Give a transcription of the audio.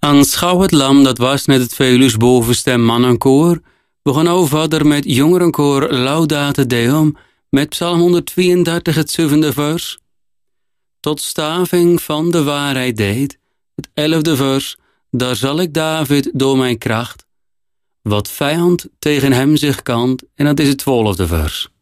Aanschouw het lam dat was net het Veluws bovenste mannenkoor, begon nou verder met jongerenkoor Laudate Deum, met Psalm 132 het 7e vers. Tot staving van de waarheid deed, het 11e vers, daar zal ik David door mijn kracht, wat vijand tegen hem zich kant, en dat is het 12e vers.